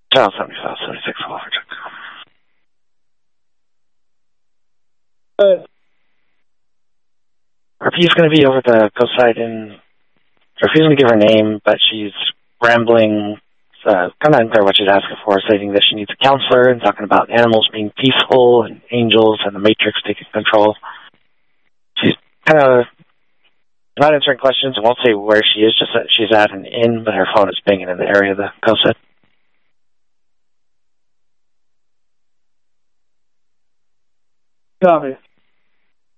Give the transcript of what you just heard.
Channel 75, 76, Walford. Rafi's going to be over at the coast side, and Rafi's going to give her name, but she's rambling, kind of unclear what she's asking for, stating that she needs a counselor and talking about animals being peaceful and angels and the Matrix taking control. She's kind of not answering questions and won't say where she is, just that she's at an inn, but her phone is pinging in the area of the coast side. Copy.